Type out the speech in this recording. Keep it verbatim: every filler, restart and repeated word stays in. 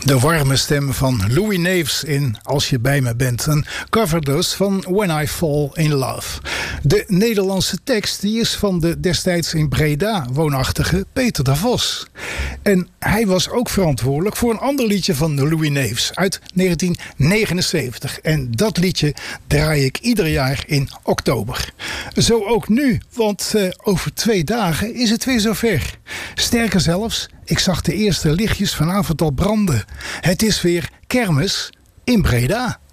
De warme stem van Louis Neefs in Als je bij me bent. Een cover dus van When I Fall in Love. De Nederlandse tekst die is van de destijds in Breda woonachtige Peter de Vos. En hij was ook verantwoordelijk voor een ander liedje van Louis Neefs uit negentien negenenzeventig. En dat liedje draai ik ieder jaar in oktober. Zo ook nu, want uh, over twee dagen is het weer zover. Sterker zelfs, ik zag de eerste lichtjes vanavond al branden. Het is weer kermis in Breda.